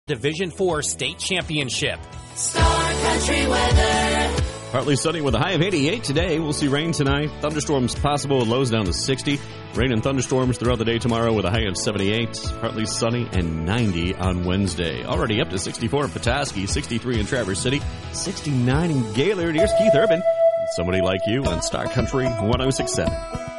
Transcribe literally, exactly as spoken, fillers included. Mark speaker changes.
Speaker 1: Division four state championship.
Speaker 2: Star Country weather.
Speaker 3: Partly sunny with a high of eighty-eight today. We'll see rain tonight. Thunderstorms possible with lows down to sixty. Rain and thunderstorms throughout the day tomorrow with a high of seventy-eight. Partly sunny and ninety on Wednesday. Already up to sixty-four in Petoskey, sixty-three in Traverse City, sixty-nine in Gaylord. Here's Keith Urban. Somebody Like You on Star Country one oh six point seven.